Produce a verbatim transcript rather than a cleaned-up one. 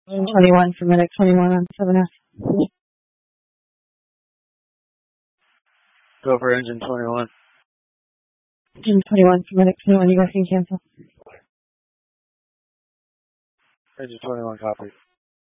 twenty-one for medic twenty-one on seven F. Go for engine twenty-one. Engine twenty-one for medic twenty-one, you guys can cancel. Engine twenty-one, copy.